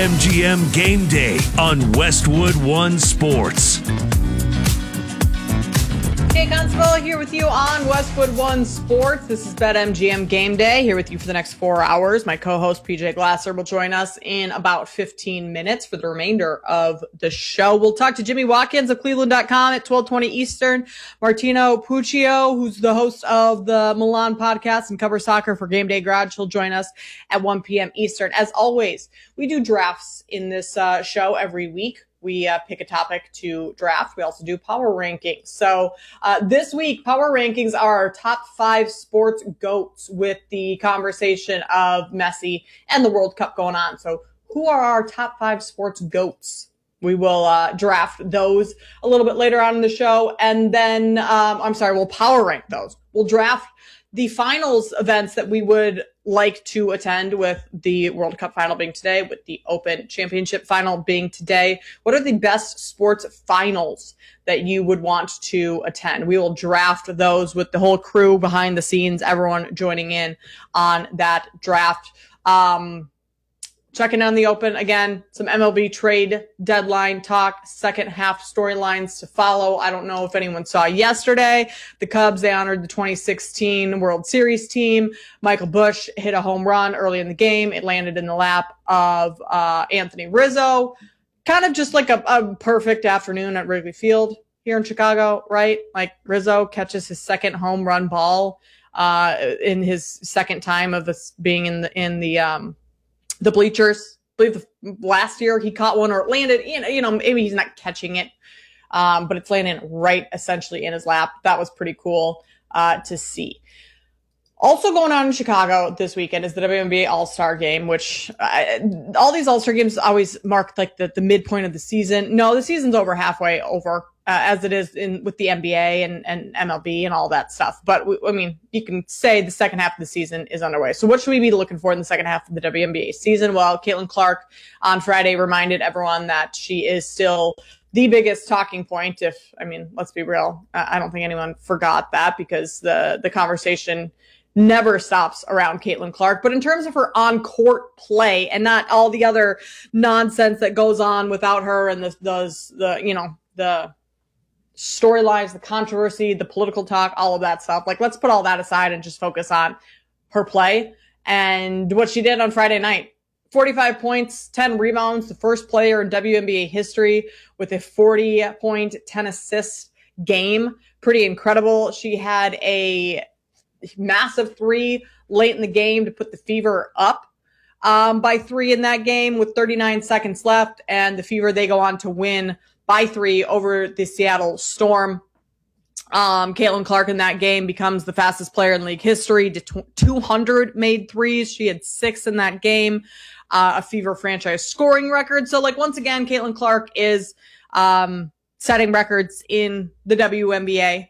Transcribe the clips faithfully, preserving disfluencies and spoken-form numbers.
BetMGM Game Day on Westwood One Sports. Kate Constable here with you on Westwood One Sports. This is BetMGM Game Day, here with you for the next four hours. My co-host P J Glasser will join us in about fifteen minutes for the remainder of the show. We'll talk to Jimmy Watkins of Cleveland dot com at twelve twenty Eastern. Martino Puccio, who's the host of the Milan podcast and covers soccer for Game Day Garage, he'll join us at one p.m. Eastern. As always, we do drafts in this uh, show every week. We uh, pick a topic to draft. We also do power rankings. So uh, this week, power rankings are our top five sports GOATs with the conversation of Messi and the World Cup going on. So who are our top five sports GOATs? We will uh, draft those a little bit later on in the show. And then, um, I'm sorry, we'll power rank those. We'll draft the finals events that we would like to attend, with the World Cup final being today, with the Open Championship final being today. What are the best sports finals that you would want to attend? We will draft those with the whole crew behind the scenes, everyone joining in on that draft. Um, Checking on the Open again, some M L B trade deadline talk, second half storylines to follow. I don't know if anyone saw yesterday, the Cubs, they honored the twenty sixteen World Series team. Michael Busch hit a home run early in the game. It landed in the lap of uh, Anthony Rizzo. Kind of just like a, a perfect afternoon at Wrigley Field here in Chicago, right? Like Rizzo catches his second home run ball uh, in his second time of this being in the, in the, um, the bleachers. I believe the, last year he caught one, or it landed, you know, you know, maybe he's not catching it, um, but it's landing right essentially in his lap. That was pretty cool uh, to see. Also going on in Chicago this weekend is the W N B A All-Star Game, which uh, all these All-Star Games always mark like the, the midpoint of the season. No, the season's over halfway over. Uh, as it is in with the N B A and, and M L B and all that stuff. But, we, I mean, you can say the second half of the season is underway. So what should we be looking for in the second half of the W N B A season? Well, Caitlin Clark on Friday reminded everyone that she is still the biggest talking point. If, I mean, let's be real. I don't think anyone forgot that, because the, the conversation never stops around Caitlin Clark. But in terms of her on-court play and not all the other nonsense that goes on without her and the, those, the, you know, the storylines, the controversy, the political talk, all of that stuff. Like, let's put all that aside and just focus on her play and what she did on Friday night. forty-five points, ten rebounds, the first player in W N B A history with a forty point, ten assist game. Pretty incredible. She had a massive three late in the game to put the Fever up um, by three in that game with thirty-nine seconds left. And the Fever, they go on to win by three over the Seattle Storm. Um, Caitlin Clark in that game becomes the fastest player in league history to two hundred made threes. She had six in that game, uh, a Fever franchise scoring record. So, like, once again, Caitlin Clark is um, setting records in the W N B A,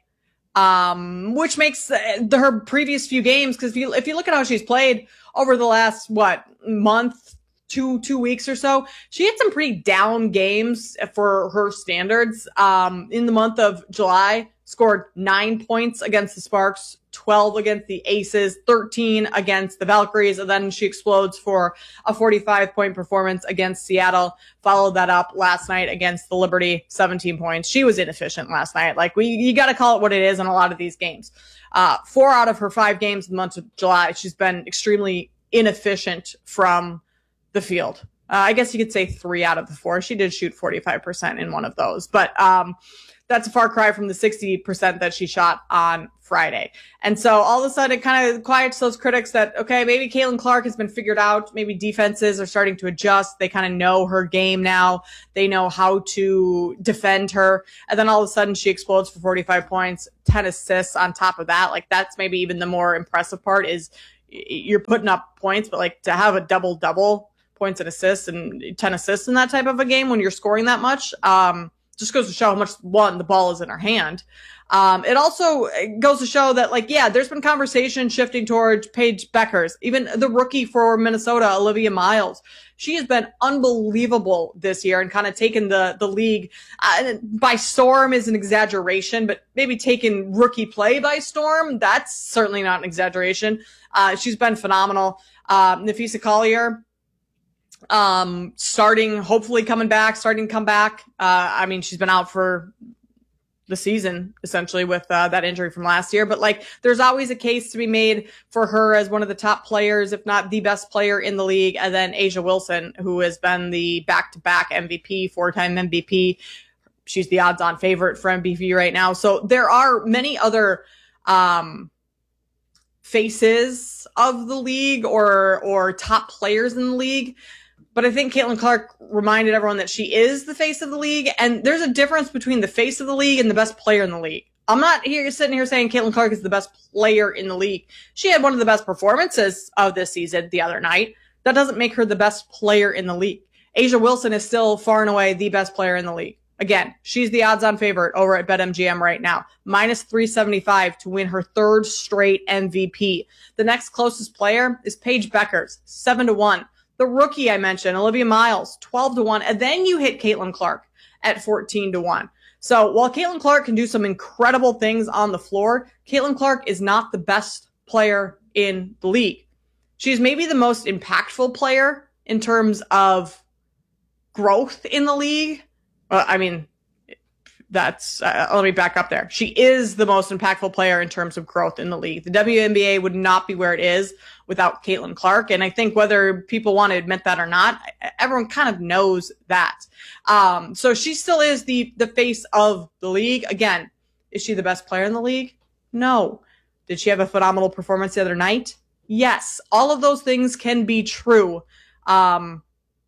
um, which makes uh, the, her previous few games, because if you, if you look at how she's played over the last, what, month, two, two weeks or so, she had some pretty down games for her standards. Um, in the month of July, scored nine points against the Sparks, twelve against the Aces, thirteen against the Valkyries, and then she explodes for a forty-five point performance against Seattle. Followed that up last night against the Liberty, seventeen points. She was inefficient last night. Like, we, you got to call it what it is in a lot of these games. Uh, four out of her five games in the month of July, she's been extremely inefficient from the field. Uh, I guess you could say three out of the four. She did shoot forty-five percent in one of those, but um, that's a far cry from the sixty percent that she shot on Friday. And so all of a sudden it kind of quiets those critics that, okay, maybe Caitlin Clark has been figured out. Maybe defenses are starting to adjust. They kind of know her game now. They know how to defend her. And then all of a sudden she explodes for forty-five points, ten assists on top of that. Like, that's maybe even the more impressive part, is you're putting up points, but like to have a double double, points and assists and ten assists in that type of a game when you're scoring that much, um, just goes to show how much, one, the ball is in her hand. Um, it also goes to show that, like, yeah, there's been conversation shifting towards Paige Beckers, even the rookie for Minnesota, Olivia Miles. She has been unbelievable this year and kind of taken the, the league uh, by storm is an exaggeration, but maybe taking rookie play by storm, that's certainly not an exaggeration. Uh, she's been phenomenal. Uh, Nafisa Collier, Um, starting, hopefully coming back, starting to come back. Uh, I mean, she's been out for the season essentially with uh, that injury from last year, but like there's always a case to be made for her as one of the top players, if not the best player in the league. And then A'ja Wilson, who has been the back-to-back M V P, four-time M V P. She's the odds-on favorite for M V P right now. So there are many other um, faces of the league or or top players in the league. But I think Caitlin Clark reminded everyone that she is the face of the league. And there's a difference between the face of the league and the best player in the league. I'm not here sitting here saying Caitlin Clark is the best player in the league. She had one of the best performances of this season the other night. That doesn't make her the best player in the league. A'ja Wilson is still far and away the best player in the league. Again, she's the odds-on favorite over at BetMGM right now. minus three seventy-five to win her third straight M V P. The next closest player is Paige Bueckers, seven to one. The rookie I mentioned, Olivia Miles, twelve to one. And then you hit Caitlin Clark at fourteen to one. So while Caitlin Clark can do some incredible things on the floor, Caitlin Clark is not the best player in the league. She's maybe the most impactful player in terms of growth in the league. Uh, I mean, that's, uh, let me back up there. She is the most impactful player in terms of growth in the league. The W N B A would not be where it is without Caitlin Clark. And I think whether people want to admit that or not, everyone kind of knows that. Um, so she still is the, the face of the league. Again, is she the best player in the league? No. Did she have a phenomenal performance the other night? Yes. All of those things can be true. Um,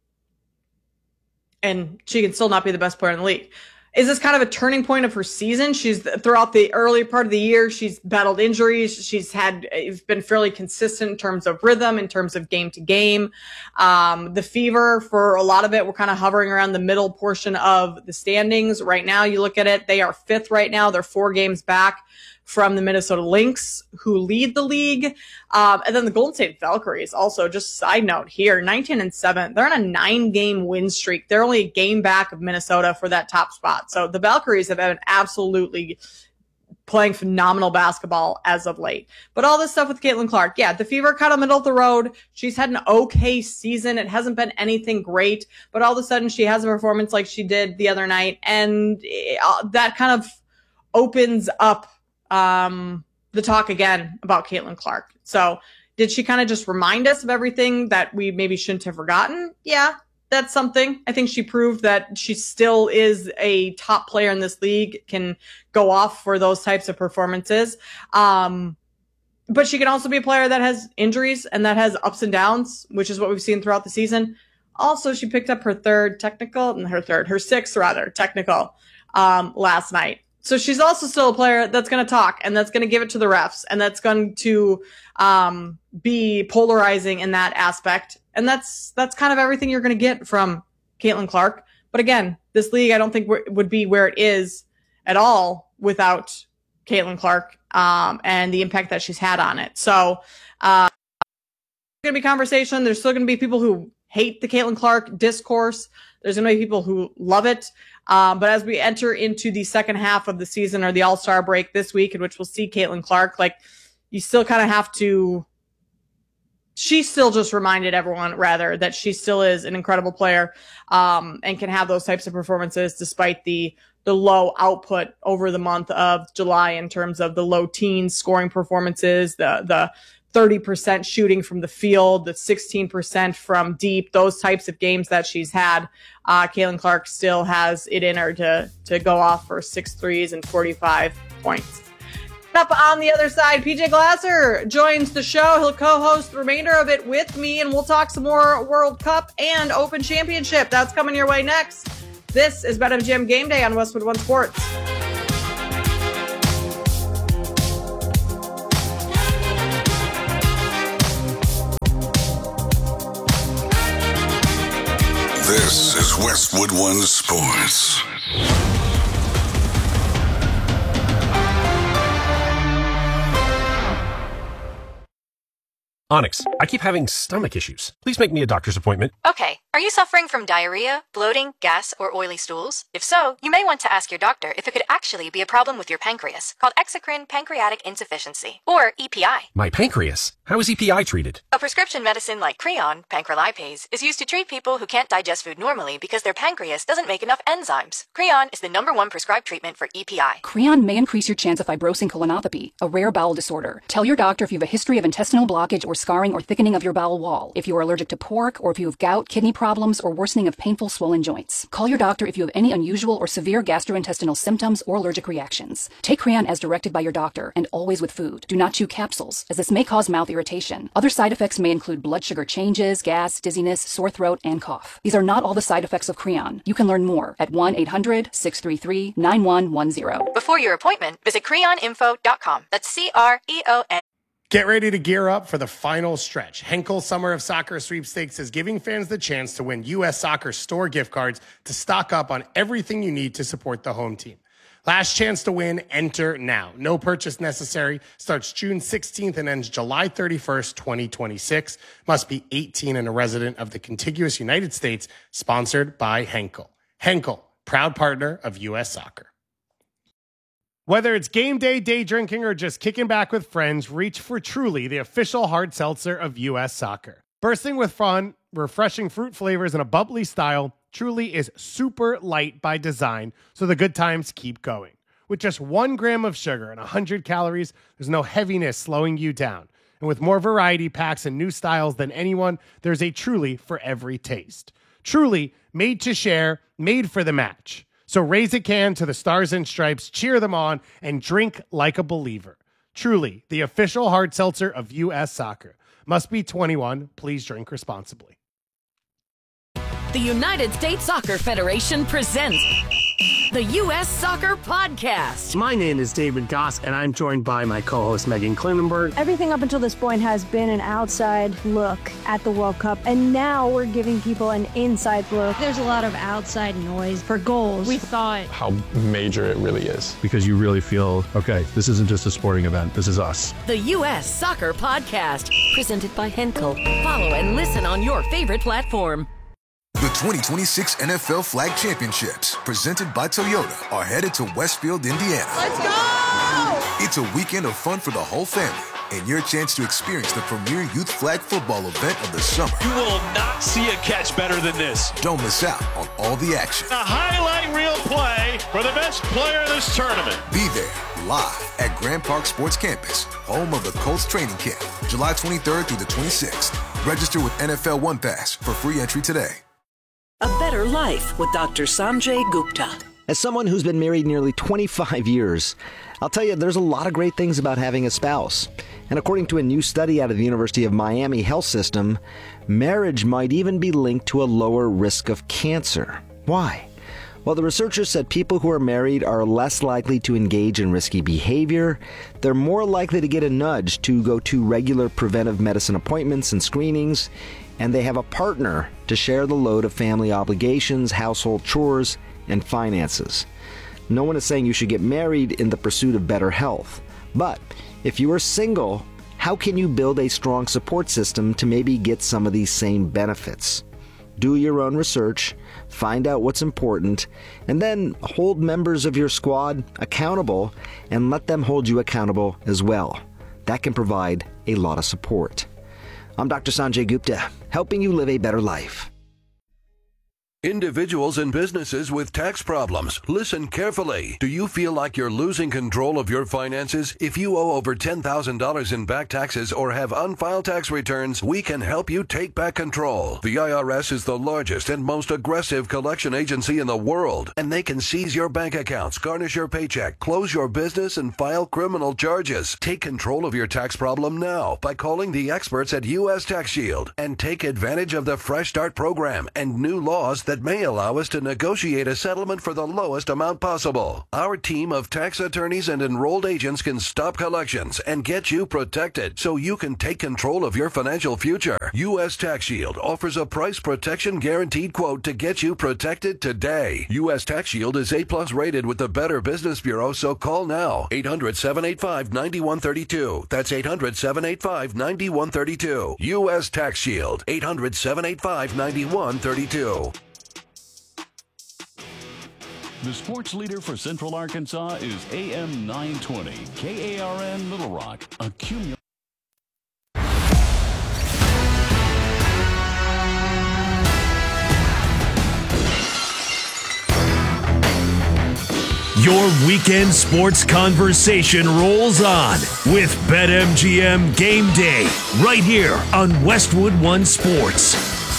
and she can still not be the best player in the league. Is this kind of a turning point of her season? She's throughout the early part of the year, she's battled injuries. She's had, it's been fairly consistent in terms of rhythm, in terms of game to game. Um, the Fever, for a lot of it, we're kind of hovering around the middle portion of the standings. Right now, you look at it, they are fifth right now. They're four games back from the Minnesota Lynx, who lead the league. Um, and then the Golden State Valkyries, also, just side note here, nineteen and seven. They're on a nine-game win streak. They're only a game back of Minnesota for that top spot. So the Valkyries have been absolutely playing phenomenal basketball as of late. But all this stuff with Caitlin Clark, yeah, the Fever kind of middle of the road. She's had an okay season. It hasn't been anything great, but all of a sudden she has a performance like she did the other night, and it, uh, that kind of opens up um, the talk again about Caitlin Clark. So did she kind of just remind us of everything that we maybe shouldn't have forgotten? Yeah, that's something. I think she proved that she still is a top player in this league, can go off for those types of performances. Um, but she can also be a player that has injuries and that has ups and downs, which is what we've seen throughout the season. Also, she picked up her third technical, and her third, her sixth rather, technical um, last night. So she's also still a player that's going to talk and that's going to give it to the refs and that's going to um, be polarizing in that aspect. And that's that's kind of everything you're going to get from Caitlin Clark. But again, this league I don't think w- would be where it is at all without Caitlin Clark um, and the impact that she's had on it. So uh, there's going to be conversation. There's still going to be people who hate the Caitlin Clark discourse. There's going to be people who love it. Um, but as we enter into the second half of the season or the All-Star break this week, in which we'll see Caitlin Clark, like, you still kind of have to, she still just reminded everyone, rather, that she still is an incredible player um, and can have those types of performances despite the the low output over the month of July in terms of the low teens scoring performances, the the thirty percent shooting from the field, the sixteen percent from deep, those types of games that she's had. Uh, Caitlin Clark still has it in her to, to go off for six threes and forty-five points. Up on the other side, P J Glasser joins the show. He'll co-host the remainder of it with me, and we'll talk some more World Cup and Open Championship. That's coming your way next. This is BetMGM Game Day on Westwood One Sports. This is Westwood One Sports. Onyx, I keep having stomach issues. Please make me a doctor's appointment. Okay, are you suffering from diarrhea, bloating, gas, or oily stools? If so, you may want to ask your doctor if it could actually be a problem with your pancreas, called exocrine pancreatic insufficiency, or E P I. My pancreas? How is E P I treated? A prescription medicine like Creon, pancrelipase, is used to treat people who can't digest food normally because their pancreas doesn't make enough enzymes. Creon is the number one prescribed treatment for E P I. Creon may increase your chance of fibrosing colonopathy, a rare bowel disorder. Tell your doctor if you have a history of intestinal blockage or scarring or thickening of your bowel wall, if you are allergic to pork, or if you have gout, kidney problems, or worsening of painful swollen joints. Call your doctor if you have any unusual or severe gastrointestinal symptoms or allergic reactions. Take Creon as directed by your doctor, and always with food. Do not chew capsules, as this may cause mouth irritation. Other side effects may include blood sugar changes, gas, dizziness, sore throat, and cough. These are not all the side effects of Creon. You can learn more at one eight hundred, six three three, nine one one zero. Before your appointment, visit creon info dot com. That's C R E O N. Get ready to gear up for the final stretch. Henkel Summer of Soccer Sweepstakes is giving fans the chance to win U S Soccer store gift cards to stock up on everything you need to support the home team. Last chance to win, enter now. No purchase necessary. Starts June sixteenth and ends July thirty-first, twenty twenty-six. Must be eighteen and a resident of the contiguous United States. Sponsored by Henkel. Henkel, proud partner of U S Soccer. Whether it's game day, day drinking, or just kicking back with friends, reach for Truly, the official hard seltzer of U S Soccer. Bursting with fun, refreshing fruit flavors, and a bubbly style, Truly is super light by design, so the good times keep going. With just one gram of sugar and one hundred calories, there's no heaviness slowing you down. And with more variety packs and new styles than anyone, there's a Truly for every taste. Truly, made to share, made for the match. So raise a can to the Stars and Stripes, cheer them on, and drink like a believer. Truly, the official hard seltzer of U S Soccer. Must be twenty-one. Please drink responsibly. The United States Soccer Federation presents the U S Soccer Podcast. My name is David Goss, and I'm joined by my co-host Megan Klinenberg. Everything up until this point has been an outside look at the World Cup, and now we're giving people an inside look. There's a lot of outside noise for goals. We thought how major it really is. Because you really feel, okay, this isn't just a sporting event, this is us. The U S Soccer Podcast, presented by Henkel. Follow and listen on your favorite platform. The twenty twenty-six N F L Flag Championships, presented by Toyota, are headed to Westfield, Indiana. Let's go! It's a weekend of fun for the whole family, and your chance to experience the premier youth flag football event of the summer. You will not see a catch better than this. Don't miss out on all the action. A highlight reel play for the best player in this tournament. Be there, live at Grand Park Sports Campus, home of the Colts training camp, July twenty-third through the twenty-sixth. Register with N F L One Pass for free entry today. A better life with Doctor Sanjay Gupta. As someone who's been married nearly twenty-five years, I'll tell you there's a lot of great things about having a spouse. And according to a new study out of the University of Miami Health System, marriage might even be linked to a lower risk of cancer. Why? Well, the researchers said people who are married are less likely to engage in risky behavior, they're more likely to get a nudge to go to regular preventive medicine appointments and screenings, and they have a partner to share the load of family obligations, household chores, and finances. No one is saying you should get married in the pursuit of better health. But if you are single, how can you build a strong support system to maybe get some of these same benefits? Do your own research, find out what's important, and then hold members of your squad accountable and let them hold you accountable as well. That can provide a lot of support. I'm Doctor Sanjay Gupta, helping you live a better life. Individuals and businesses with tax problems, listen carefully. Do you feel like you're losing control of your finances? If you owe over ten thousand dollars in back taxes or have unfiled tax returns, we can help you take back control. The I R S is the largest and most aggressive collection agency in the world, and they can seize your bank accounts, garnish your paycheck, close your business, and file criminal charges. Take control of your tax problem now by calling the experts at U S Tax Shield and take advantage of the Fresh Start program and new laws that may allow us to negotiate a settlement for the lowest amount possible. Our team of tax attorneys and enrolled agents can stop collections and get you protected so you can take control of your financial future. U S Tax Shield offers a price protection guaranteed quote to get you protected today. U S Tax Shield is A plus rated with the Better Business Bureau, so call now. eight hundred, seven eight five, nine one three two. That's eight hundred, seven eight five, nine one three two. U S Tax Shield. eight hundred, seven eight five, nine one three two. The sports leader for Central Arkansas is A M nine twenty, K A R N Little Rock, accumulate. Your weekend sports conversation rolls on with BetMGM Game Day right here on Westwood One Sports.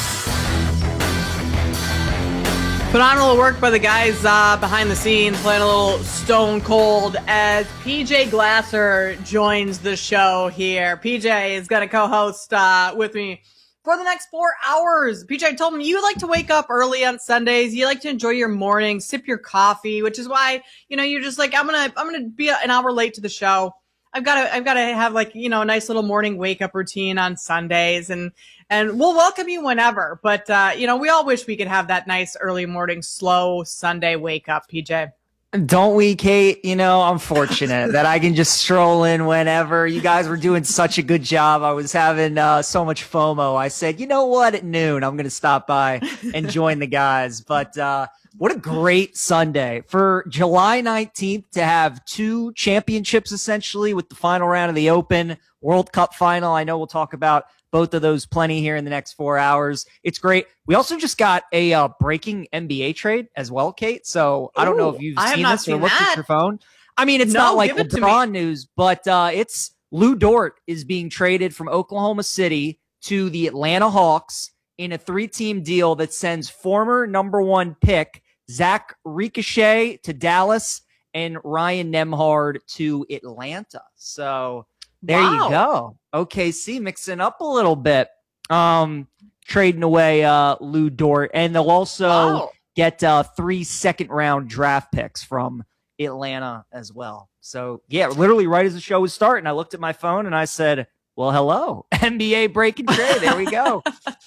Phenomenal work by the guys uh, behind the scenes, playing a little Stone Cold as P J Glasser joins the show here. P J is going to co-host uh, with me for the next four hours. P J, I told him you like to wake up early on Sundays. You like to enjoy your morning, sip your coffee, which is why, you know, you're just like, I'm going to, I'm going to be an hour late to the show. I've got to, I've got to have like, you know, a nice little morning wake up routine on Sundays, and, and we'll welcome you whenever. But, uh, you know, we all wish we could have that nice early morning, slow Sunday wake up, P J. Don't we, Kate? You know, I'm fortunate that I can just stroll in whenever. You guys were doing such a good job. I was having uh, so much FOMO. I said, you know what? At noon, I'm going to stop by and join the guys. But uh, what a great Sunday for July nineteenth to have two championships, essentially, with the final round of the Open World Cup final. I know we'll talk about both of those plenty here in the next four hours. It's great. We also just got a uh, breaking N B A trade as well, Kate. So I don't know if you've I seen have not this or seen looked that. at your phone. I mean, it's No, not like give it to LeBron news, but uh, it's Lou Dort is being traded from Oklahoma City to the Atlanta Hawks in a three-team deal that sends former number one pick Zach Ricochet to Dallas and Ryan Nembhard to Atlanta. So there Wow. you go. O K C mixing up a little bit, um, trading away uh, Lou Dort. And they'll also Wow. get uh, three second-round draft picks from Atlanta as well. So, yeah, literally right as the show was starting, I looked at my phone and I said, well, hello, N B A breaking trade. There we go.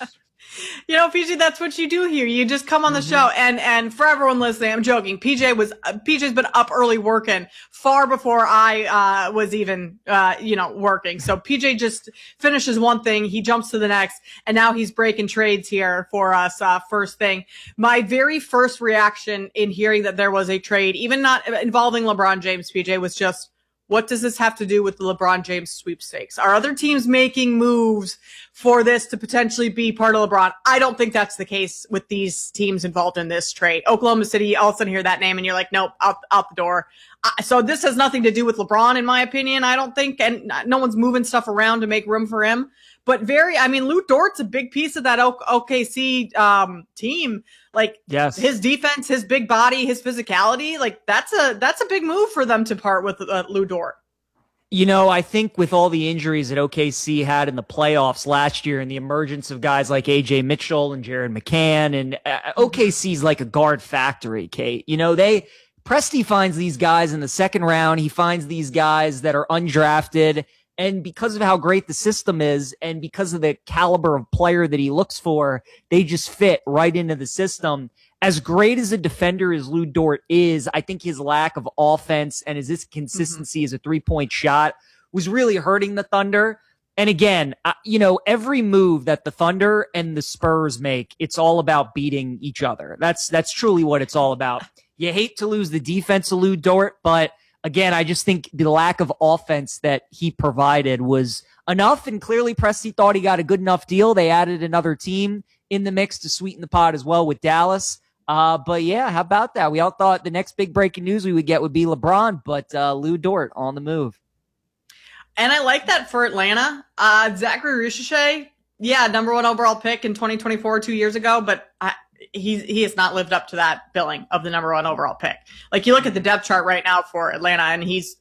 You know, P J, that's what you do here. You just come on the mm-hmm. show, and and for everyone listening, I'm joking. P J was uh, P J's been up early working far before I uh, was even uh, you know working. So P J just finishes one thing, he jumps to the next, and now he's breaking trades here for us. Uh, first thing, my very first reaction in hearing that there was a trade, even not involving LeBron James, P J, was just, what does this have to do with the LeBron James sweepstakes? Are other teams making moves for this to potentially be part of LeBron? I don't think that's the case with these teams involved in this trade. Oklahoma City, all of a sudden hear that name and you're like, nope, out, out the door. Uh, so this has nothing to do with LeBron, in my opinion, I don't think. And no one's moving stuff around to make room for him. But very, I mean, Lou Dort's a big piece of that O K C um, team. Like yes. his defense, his big body, his physicality, like that's a that's a big move for them to part with uh, Lou Dort. You know, I think with all the injuries that O K C had in the playoffs last year and the emergence of guys like A J Mitchell and Jared McCann, and uh, O K C's like a guard factory, Kate. You know, they Presti finds these guys in the second round. He finds these guys that are undrafted. And because of how great the system is and because of the caliber of player that he looks for, they just fit right into the system. As great as a defender as Lou Dort is, I think his lack of offense and his consistency mm-hmm. as a three-point shot was really hurting the Thunder. And again, uh, you know, every move that the Thunder and the Spurs make, it's all about beating each other. That's that's truly what it's all about. You hate to lose the defense of Lou Dort, but again, I just think the lack of offense that he provided was enough, and clearly Presti thought he got a good enough deal. They added another team in the mix to sweeten the pot as well with Dallas. Uh, but yeah, how about that? We all thought the next big breaking news we would get would be LeBron, but uh, Lou Dort on the move. And I like that for Atlanta. Uh, Zachary Ricochet, yeah, number one overall pick in twenty twenty-four, two years ago, but I, he he has not lived up to that billing of the number one overall pick. Like, you look at the depth chart right now for Atlanta, and he's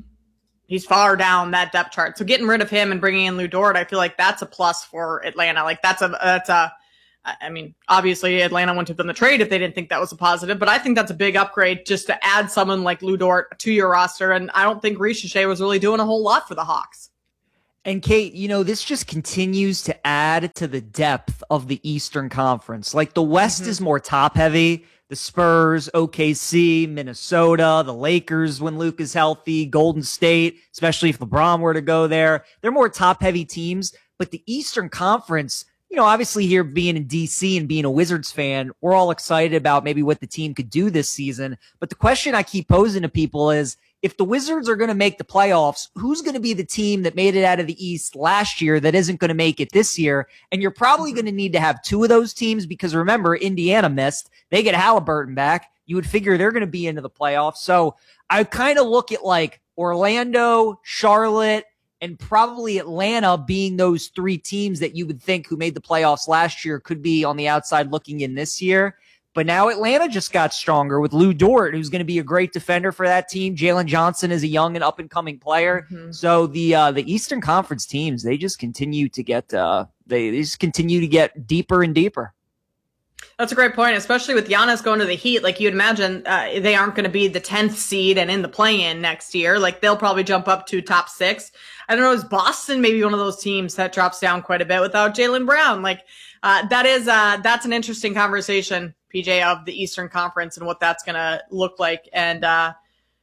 he's far down that depth chart. So getting rid of him and bringing in Lou Dort, I feel like that's a plus for Atlanta. Like, that's a that's a I mean, obviously Atlanta wouldn't have done the trade if they didn't think that was a positive, but I think that's a big upgrade just to add someone like Lu Dort to your roster. And I don't think Richelet was really doing a whole lot for the Hawks. And Kate, you know, this just continues to add to the depth of the Eastern Conference. Like the West mm-hmm. is more top heavy. The Spurs, O K C, Minnesota, the Lakers when Luke is healthy, Golden State, especially if LeBron were to go there. They're more top heavy teams, but the Eastern Conference, you know, obviously here being in D C and being a Wizards fan, we're all excited about maybe what the team could do this season. But the question I keep posing to people is, if the Wizards are going to make the playoffs, who's going to be the team that made it out of the East last year that isn't going to make it this year? And you're probably going to need to have two of those teams because remember, Indiana missed. They get Halliburton back. You would figure they're going to be into the playoffs. So I kind of look at like Orlando, Charlotte, and probably Atlanta being those three teams that you would think who made the playoffs last year could be on the outside looking in this year. But now Atlanta just got stronger with Lu Dort, who's going to be a great defender for that team. Jalen Johnson is a young and up-and-coming player. Mm-hmm. So the uh, the Eastern Conference teams, they just continue to get uh, they, they just continue to get deeper and deeper. That's a great point, especially with Giannis going to the Heat. Like you'd imagine, uh, they aren't going to be the tenth seed and in the play-in next year. Like they'll probably jump up to top six. I don't know, is Boston maybe one of those teams that drops down quite a bit without Jaylen Brown? Like uh, that is uh, that's an interesting conversation, P J, of the Eastern Conference and what that's going to look like and uh,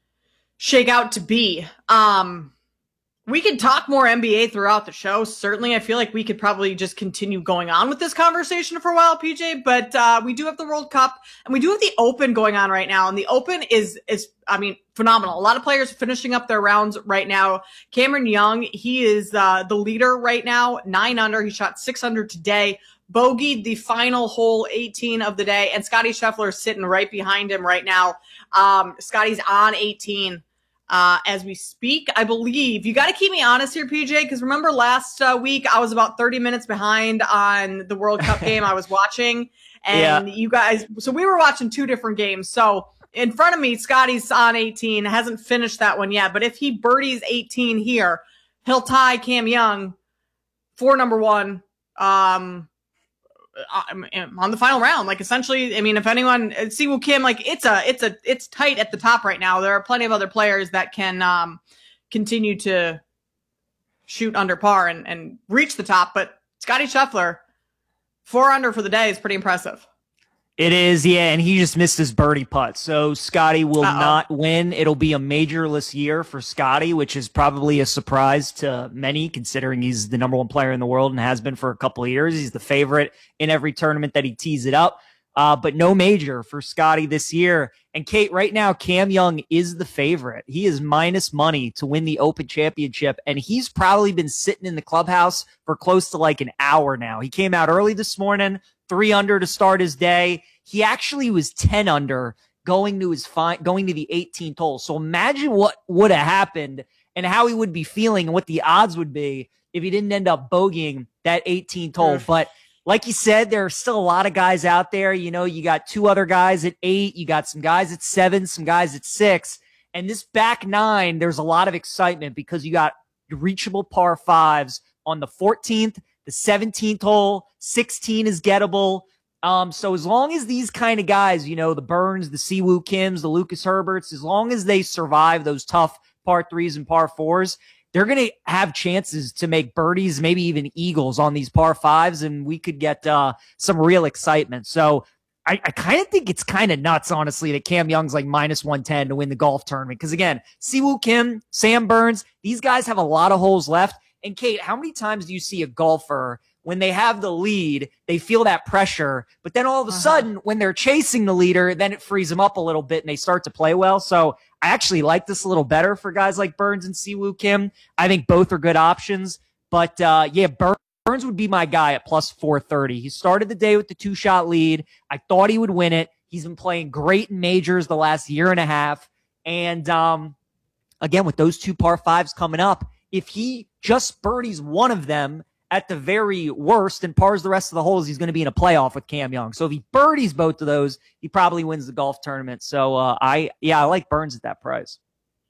shake out to be. Um, we could talk more N B A throughout the show. Certainly, I feel like we could probably just continue going on with this conversation for a while, P J. But uh, we do have the World Cup and we do have the Open going on right now. And the Open is, is I mean, phenomenal. A lot of players finishing up their rounds right now. Cameron Young, he is uh, the leader right now, nine under. He shot six under today. Bogeyed the final hole eighteen of the day, and Scottie Scheffler is sitting right behind him right now. Um, Scotty's on eighteen uh, as we speak, I believe. You got to keep me honest here, P J, because remember last uh, week I was about thirty minutes behind on the World Cup game I was watching, and yeah. you guys, so we were watching two different games. So in front of me, Scotty's on eighteen, hasn't finished that one yet, but if he birdies eighteen here, he'll tie Cam Young for number one. Um, on the final round. Like essentially, I mean, if anyone, Siwoo Kim, like it's a, it's a, it's tight at the top right now. There are plenty of other players that can um, continue to shoot under par and, and reach the top, but Scottie Scheffler, four under for the day is pretty impressive. It is, yeah, and he just missed his birdie putt. So Scotty will Uh-oh. not win. It'll be a majorless year for Scotty, which is probably a surprise to many, considering he's the number one player in the world and has been for a couple of years. He's the favorite in every tournament that he tees it up. Uh, but no major for Scotty this year. And Kate, right now, Cam Young is the favorite. He is minus money to win the Open Championship, and he's probably been sitting in the clubhouse for close to like an hour now. He came out early this morning, three under to start his day. He actually was ten under going to his fi- going to the eighteenth hole. So imagine what would have happened and how he would be feeling and what the odds would be if he didn't end up bogeying that eighteenth hole. But like you said, there are still a lot of guys out there. You know, you got two other guys at eight. You got some guys at seven, some guys at six. And this back nine, there's a lot of excitement because you got reachable par fives on the fourteenth, the seventeenth hole, sixteen is gettable. Um, so as long as these kind of guys, you know, the Burns, the Siwoo Kims, the Lucas Herberts, as long as they survive those tough par threes and par fours, they're going to have chances to make birdies, maybe even eagles on these par fives, and we could get uh, some real excitement. So I, I kind of think it's kind of nuts, honestly, that Cam Young's like minus one ten to win the golf tournament. Because again, Siwoo Kim, Sam Burns, these guys have a lot of holes left. And Kate, how many times do you see a golfer when they have the lead, they feel that pressure, but then all of a uh-huh. sudden when they're chasing the leader, then it frees them up a little bit and they start to play well. So I actually like this a little better for guys like Burns and Siwoo Kim. I think both are good options, but uh, yeah, Burns would be my guy at plus four thirty. He started the day with the two shot lead. I thought he would win it. He's been playing great in majors the last year and a half. And um, again, with those two par fives coming up, if he just birdies one of them, at the very worst, and pars the rest of the holes, he's going to be in a playoff with Cam Young. So if he birdies both of those, he probably wins the golf tournament. So uh, I, yeah, I like Burns at that price.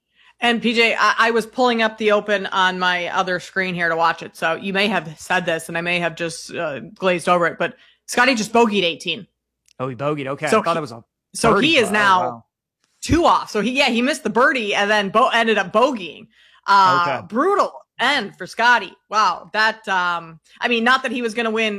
And P J, I, I was pulling up the Open on my other screen here to watch it. So you may have said this, and I may have just uh, glazed over it, but Scotty just bogeyed eighteen. Oh, he bogeyed. Okay, So I thought he- it was a. So birdie he is putt. now Oh, wow. two off. So he, yeah, he missed the birdie and then bo- ended up bogeying. Uh, Okay. Brutal end for Scotty. Wow. That, um, I mean, not that he was going to win